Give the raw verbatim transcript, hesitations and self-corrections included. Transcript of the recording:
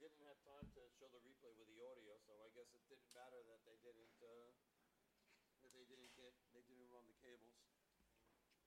didn't have time to show the replay with the audio, so I guess it didn't matter that they didn't, uh, that they didn't get, they didn't run the cables.